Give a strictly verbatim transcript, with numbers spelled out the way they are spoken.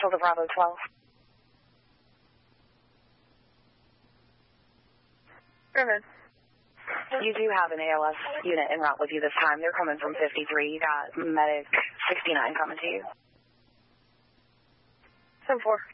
Central to Bravo twelve. River. You do have an A L S unit en route with you this time. They're coming from fifty-three. You got medic sixty-nine coming to you. ten four.